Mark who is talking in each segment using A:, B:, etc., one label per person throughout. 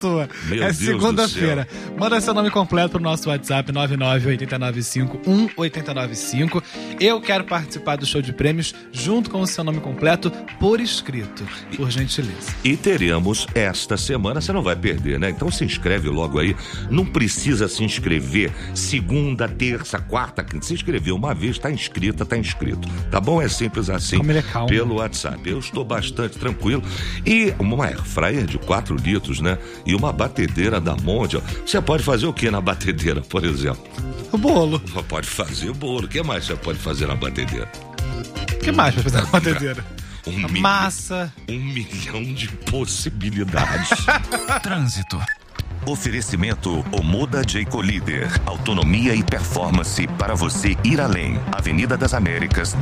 A: É segunda-feira. Manda seu nome completo pro nosso WhatsApp 998951895. Eu quero participar do show de prêmios junto com o seu nome completo por escrito, por gentileza.
B: E teremos esta semana, você não vai perder, né? Então se inscreve logo aí. Não precisa se inscrever segunda, terça, quarta, quinta. Se inscrever uma vez, tá inscrito. Tá bom? É simples assim.
A: Como ele é calmo.
B: Pelo WhatsApp. Eu estou bastante tranquilo. E uma airfryer de 4 litros, né? E uma batedeira da Mondial. Você pode fazer o que na batedeira, por exemplo?
A: O bolo.
B: Pode fazer o bolo. O que mais você pode fazer na batedeira?
A: O que mais vai fazer na batedeira? Massa.
B: 1 milhão de possibilidades.
C: Trânsito. Oferecimento Omoda Jayco Líder. Autonomia e performance para você ir além. Avenida das Américas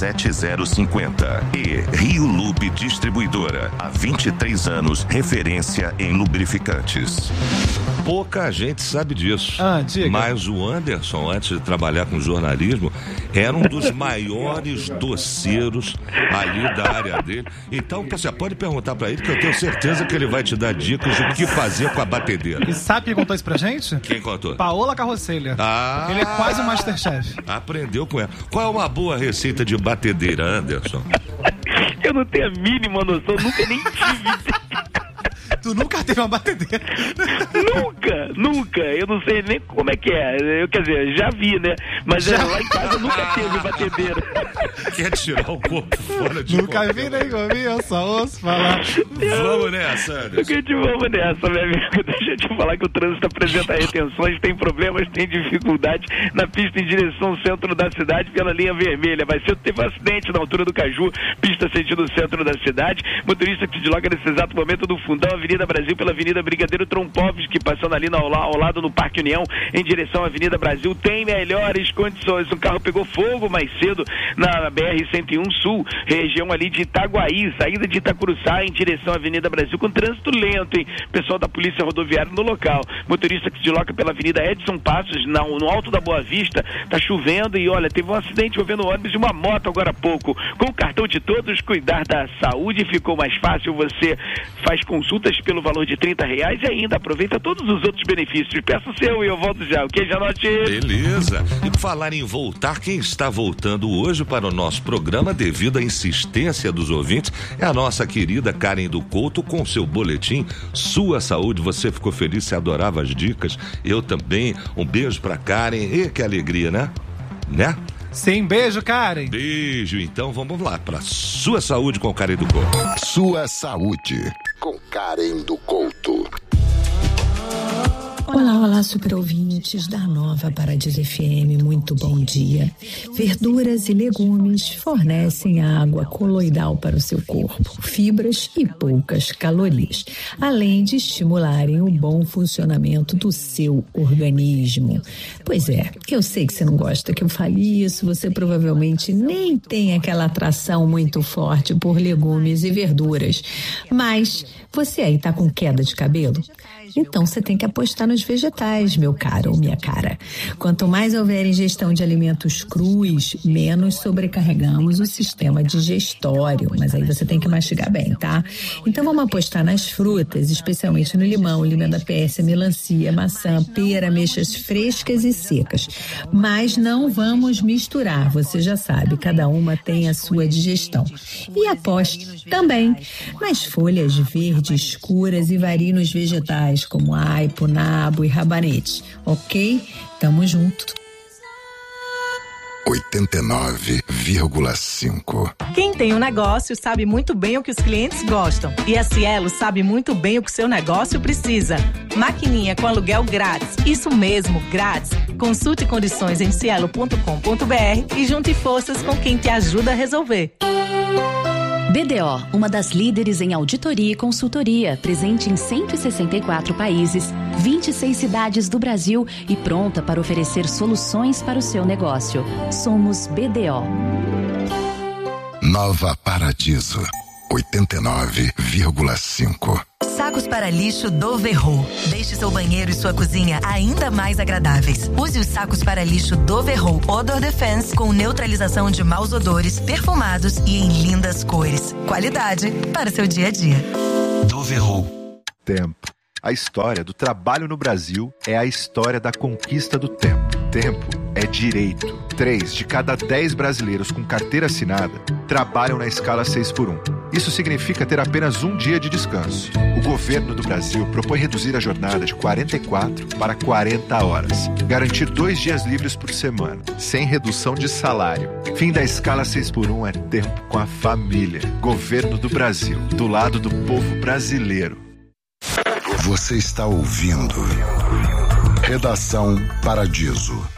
C: 17050. E Rio Lube Distribuidora. Há 23 anos, referência em lubrificantes.
B: Pouca gente sabe disso.
A: Diga.
B: Mas o Anderson, antes de trabalhar com jornalismo, era um dos maiores doceiros ali da área dele. Então, você pode perguntar pra ele, que eu tenho certeza que ele vai te dar dicas do que fazer com a batedeira.
A: E sabe quem contou isso pra gente?
B: Quem contou?
A: Paola Carrocelha. Ele é quase um Masterchef.
B: Aprendeu com ela. Qual é uma boa receita de batedeira, Anderson?
D: Eu não tenho a mínima noção, nunca nem tive.
A: Tu nunca teve uma batedeira?
D: Nunca. Eu não sei nem como é que é. Quer dizer, já vi, né? Mas lá em casa nunca teve batedeira.
B: Quer tirar o corpo fora de
A: Nunca vi nem comi, eu só ouço falar.
B: Vamos nessa, Anderson.
D: Vamos nessa, meu amigo. Deixa eu te falar que o trânsito apresenta retenções, tem problemas, tem dificuldade na pista em direção ao centro da cidade pela linha vermelha. Vai ser, teve um acidente na altura do Caju, pista sentido centro da cidade. Motorista que se desloca nesse exato momento do fundão, Avenida Brasil pela Avenida Brigadeiro Trompovski, passando ali ao lado no Parque União, em direção à Avenida Brasil, tem melhores condições. O carro pegou fogo mais cedo na BR-101 Sul, região ali de Itaguaí, saída de Itacuruçá em direção à Avenida Brasil, com trânsito lento, hein? Pessoal da Polícia Rodoviária no local. Motorista que se desloca pela Avenida Edson Passos, no Alto da Boa Vista, tá chovendo e olha, teve um acidente envolvendo ônibus e uma moto agora há pouco. Com o cartão de todos, cuidar da saúde ficou mais fácil. Você faz consultas pelo valor de R$30 e ainda aproveita todos os outros benefícios. Peça o seu e eu volto já, ok, Janote?
B: Beleza. E por falar em voltar, quem está voltando hoje para o nosso programa, devido à insistência dos ouvintes, é a nossa querida Karen do Couto com seu boletim Sua Saúde. Você ficou feliz, você adorava as dicas, eu também. Um beijo pra Karen. E que alegria, né?
A: Sim, beijo, Karen.
B: Beijo, então vamos lá para Sua Saúde com Karen do Couto.
E: Sua Saúde com Karen do Couto.
F: Olá, super ouvintes da Nova Paradiso FM, muito bom dia. Verduras e legumes fornecem água coloidal para o seu corpo, fibras e poucas calorias, além de estimularem o bom funcionamento do seu organismo. Pois é, eu sei que você não gosta que eu fale isso, você provavelmente nem tem aquela atração muito forte por legumes e verduras, mas você aí tá com queda de cabelo? Então você tem que apostar nos vegetais, meu caro ou minha cara. Quanto mais houver ingestão de alimentos crus, menos sobrecarregamos o sistema digestório. Mas aí você tem que mastigar bem, tá? Então vamos apostar nas frutas, especialmente no limão, limão da pérsia, melancia, maçã, pera, ameixas frescas e secas. Mas não vamos misturar, você já sabe, cada uma tem a sua digestão. E aposte também nas folhas verdes escuras e varie nos vegetais, como aipo, nabo e rabanete, ok? Tamo junto.
E: 89,5.
G: Quem tem um negócio sabe muito bem o que os clientes gostam. E a Cielo sabe muito bem o que o seu negócio precisa. Maquininha com aluguel grátis. Isso mesmo, grátis. Consulte condições em cielo.com.br e junte forças com quem te ajuda a resolver.
H: BDO, uma das líderes em auditoria e consultoria, presente em 164 países, 26 cidades do Brasil e pronta para oferecer soluções para o seu negócio. Somos BDO.
E: Nova Paradiso, 89,5.
I: Sacos para lixo Doverro. Deixe seu banheiro e sua cozinha ainda mais agradáveis. Use os sacos para lixo Doverro Odor Defense com neutralização de maus odores, perfumados e em lindas cores. Qualidade para seu dia a dia.
E: Doverro.
J: Tempo. A história do trabalho no Brasil é a história da conquista do tempo. Tempo é direito. 3 de cada 10 brasileiros com carteira assinada trabalham na escala 6x1. Isso significa ter apenas um dia de descanso. O governo do Brasil propõe reduzir a jornada de 44 para 40 horas. Garantir 2 dias livres por semana, sem redução de salário. Fim da escala 6x1 é tempo com a família. Governo do Brasil, do lado do povo brasileiro.
E: Você está ouvindo Redação Paradiso.